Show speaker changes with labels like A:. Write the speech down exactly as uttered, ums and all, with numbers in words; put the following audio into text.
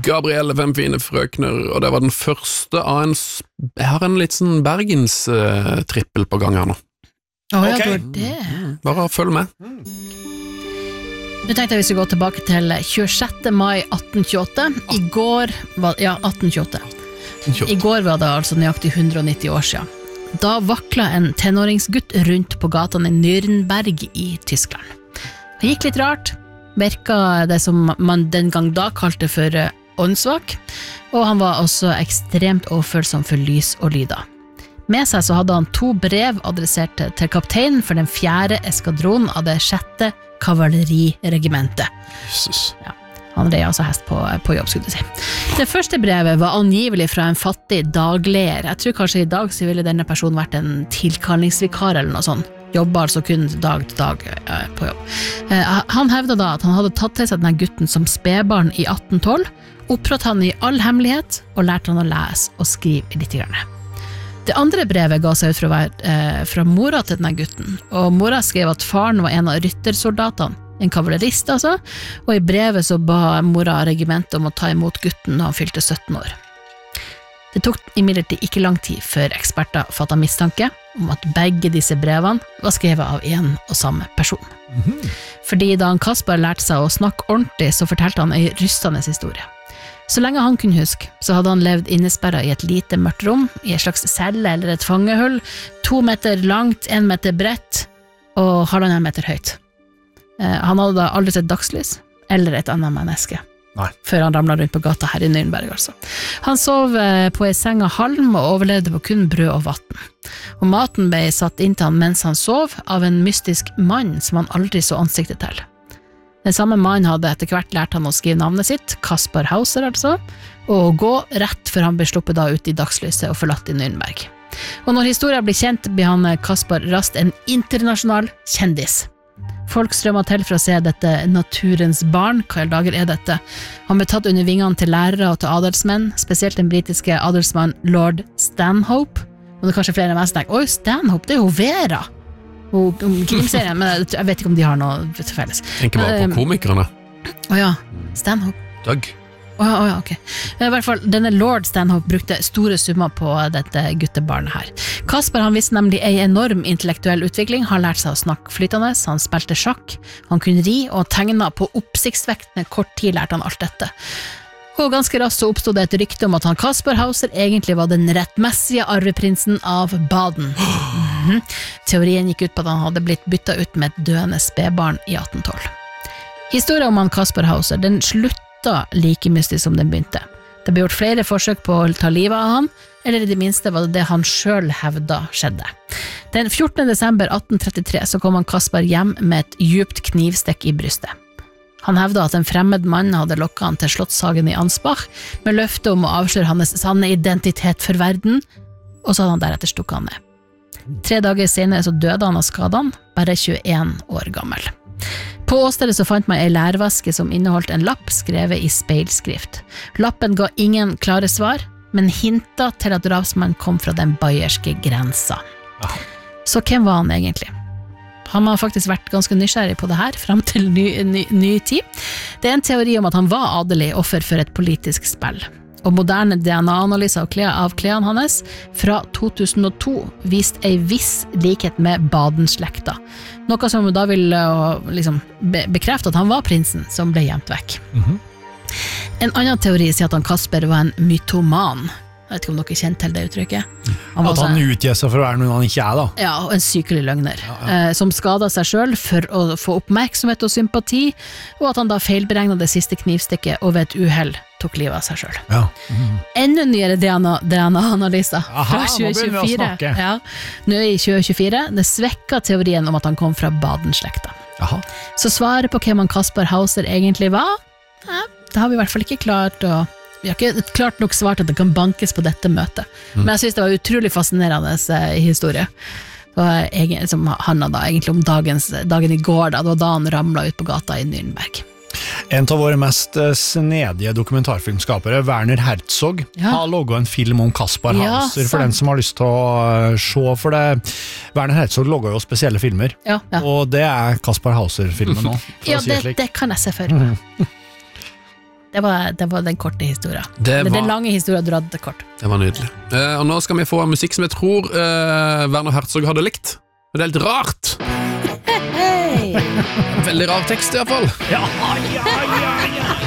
A: Gabrielle Fem fine frøkner, og det var den første av en Jeg har en litt sånn Bergens-trippel uh, på gang her nå.
B: Å ja,
C: Ok.
B: det var det.
A: Bare følg med.
B: Nå tenkte jeg vi skulle gå tilbake til tjuesjette mai atten tjueåtte. I går var, ja, atten tjueåtte. I går var det altså nøyaktig hundre og nitti år siden. Da vakla en tenåringsgutt rundt på gatene i Nürnberg i Tyskland. Det gikk litt rart, virka det som man den gang da kalte for eh, åndssvak, og han var også ekstremt overfølsom for lys og lyder. Med seg så hadde han to brev adressert til- til kapteinen for den fjerde eskadronen av det sjette kavaleriregimentet.
A: Jesus.
B: Ja, han rei altså hest på, på jobb, skulle du si. Det første brevet var angivelig fra en fattig dagleier. Jeg tror kanskje i dag så ville denne personen vært en tilkallingsvikar eller noe sånt. Jobber altså kun dag til dag eh, på jobb. Eh, han hevda da at han hadde tatt til seg denne gutten som spedbarn i atten tolv, opptrådt han i all hemmelighet og lærte han å lese og skrive litt grann. Det andre brevet ga seg ut fra å være eh, fra mora til denne gutten, og mora skrev at faren var en av ryttersoldatene, en kavalerist altså, og i brevet så ba mora regimentet om å ta imot gutten da han fylte sytten år. Det tok imidlertid ikke lang tid før eksperter fattet mistanke om at begge disse brevene var skrevet av en og samme person.
C: Mhm.
B: Fordi da han Kaspar lærte seg å snakke ordentlig, så fortalte han en rystende historie. Så lenge han kunne huske, så hadde han levd innesperret i et lite mørkt rom, i en slags celle eller et fangehull, to meter langt, en meter bredt, og halvannen meter høyt. Eh, han hadde da aldri sett dagslys, eller et annet menneske.
C: Nei.
B: Før han ramlet rundt på gata her i Nürnberg, altså. Han sov eh, på en seng av halm og overlevde på kun brød og vatten. Og maten ble satt inn til han mens han sov av en mystisk mann som han aldri så ansiktet til. Den samme mannen hadde etter hvert lært han å skrive navnet sitt, Kaspar Hauser altså, og gå rett før han ble sluppet da ut i dagslyset og forlatt i Nürnberg. Og når historien blir kjent, blir han Kaspar raskt en internasjonal kjendis. Folk strømmer til for å se dette naturens barn. Hva i dager er dette? Han ble tatt under vingene til lærere og til adelsmenn, spesielt den britiske adelsmann Lord Stanhope. Og det er kanskje flere av meg som tenker, oi, Stanhope, det er jo Vera! Og krimserien, men jeg vet ikke om de har noe til felles.
A: Tenker bare på komikerne.
B: Åja, Stanhope.
A: Doug.
B: Åja, åja, ok. Men i hvert fall, denne Lord Stanhope brukte store summer på dette guttebarnet her. Kaspar han visste nemlig en enorm intellektuell utvikling, han lærte seg å snakke flytende, han spilte sjakk, han kunne ri og tegna på oppsiktsvekkende kort tid lærte han alt dette. Og ganske raskt så oppstod det et rykte om at han Kaspar Hauser egentlig var den rettmessige arveprinsen av Baden. Mm-hmm. Teorien gikk ut på at han hadde blitt byttet ut med et døende spedbarn i atten tolv. Historien om han Kaspar Hauser, den slutta like mystisk som den begynte. Det ble gjort flere forsøk på å ta livet av han, eller i det minste var det det han selv hevda skjedde. Den fjortende desember atten trettitre så kom han Kaspar hjem med et djupt knivstikk i brystet. Han hevda at en fremmed mann hadde lokket han til Slottshagen i Ansbach, med løfte om å avsløre hans sanne identitet for verden, og så hadde han deretter stukket han ned. Tre dager senere så døde han av skadene, bare tjueen år gammel. På åstedet så fant man en lærvaske som inneholdt en lapp skrevet i speilskrift. Lappen ga ingen klare svar, men hinta til at drapsmannen kom fra den bayerske grensa.
C: Aha.
B: Så hvem var han egentlig? Han har faktisk vært ganske nysgjerrig på det her, frem til ny, ny, ny tid. Det er en teori om at han var adelig offer for et politisk spill. Og moderne D N A-analyser av, kled, av klærne hans fra to tusen og to viste en viss likhet med Baden-slekta. Noe som da vil uh, liksom, be bekrefte at han var prinsen som ble gjemt vekk.
C: Mhm.
B: En annen teori sier at han Kasper var en mytoman. Jeg vet ikke om dere kjente til det uttrykket. Han var
C: At han
B: sånn-
C: utgir seg for å være noe han ikke er da.
B: Ja, og en sykelig løgner,
C: Ja, ja.
B: Eh, som skadet seg selv for å få oppmerksomhet og sympati, og at han da feilberegnet det siste knivstikket og ved et uhell tok livet av seg selv.
C: Ja. Mhm.
B: Enda nyere D N A-analyser
C: Aha,
B: fra
C: nå begynner vi å
B: tjue tjuefire.
C: snakke.
B: Ja, nå i tjue tjuefire, det svekket teorien om at han kom fra Baden-slekta.
C: Jaha.
B: Så svaret på hvem han Kaspar Hauser egentlig var, ja, det har vi i hvert fall ikke klart å Vi har ikke et klart nok svar til at det kan bankes på dette møtet.
C: Mm.
B: Men jeg synes det var utrolig fascinerende eh, historie. Det var egen, som handlet da egentlig om dagens, dagen i går, da, det var da han ramlet ut på gata i Nürnberg.
C: En av våre mest eh, snedige dokumentarfilmskapere, Werner Herzog,
B: Ja.
C: har logget en film om Kaspar
B: Ja,
C: Hauser, for
B: sant.
C: den som har lyst til å eh, se, for det. Werner Herzog logger jo spesielle filmer,
B: Ja, ja.
C: og det er Kaspar Hauser-filmen nå, for
B: ja
C: å si det
B: det,
C: slik.
B: det kan jeg se for meg. Det var, det var den korte historien.
A: Det
B: Eller
A: var,
B: den lange historien du hadde kort.
A: det var nydelig. Eh, og nå skal vi få musikk som jeg tror eh, Werner Herzog hadde likt. Og det er helt rart.
B: Hei!
A: Veldig rar tekst i hvert fall.
C: Ja, ja, ja, ja.